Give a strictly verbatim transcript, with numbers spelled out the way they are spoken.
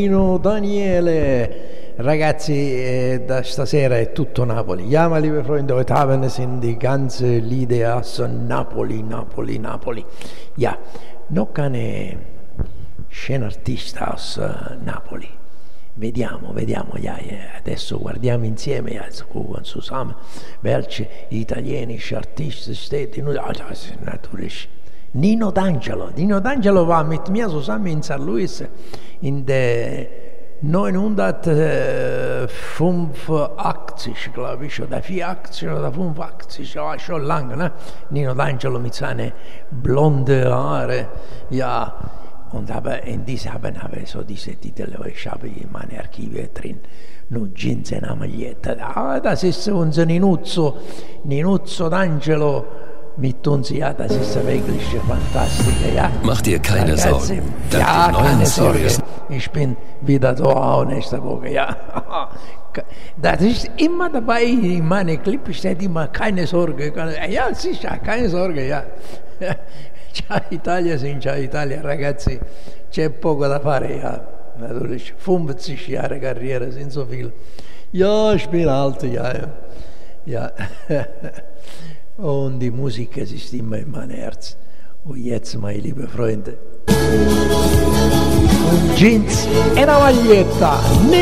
Daniele, ragazzi, eh, da stasera è tutto Napoli. Ja, meine liebe Freunde, heute Abend sind die ganze Lieder aus Napoli, Napoli, Napoli. Ja, noch eine scena artista aus uh, Napoli. Vediamo, vediamo, ja, ja, adesso guardiamo insieme, ja, zusammen, welche italienische Artisten steht in, ah, das ist natürlich Nino D'Angelo. Nino D'Angelo war mit mir zusammen in San Luis in der neunhundertfünfundachtzig, glaube ich, oder vierundachtzig oder fünfundachtzig, ja, schon lange, ne? Nino D'Angelo mit seinen blonden Haaren, ja. Und aber in diesem haben habe so diese Titel, ich habe in meine Archive drin, nur Jeans und eine Maglietta. Ah, das ist unser Ninuzzo, Ninuzzo D'Angelo mit uns, ja, das ist wirklich fantastisch, ja. Mach dir keine Ragazzi, Sorgen. Dank ja, den neuen keine Sorge. Series. Ich bin wieder da auch nächste Woche, ja. Das ist immer dabei, in meinen Clips steht immer, keine Sorge. Ja, sicher, keine Sorge, ja. Ciao Italia, sind ciao Italia, ragazzi, c'è poco da fare, ja. Natürlich, fünfzig Jahre Karriere sind so viel. Ja, ich bin alt, ja. Ja. Und die Musik, es ist immer in meinem Herz. Und jetzt, meine lieben Freunde, un jeans e una maglietta.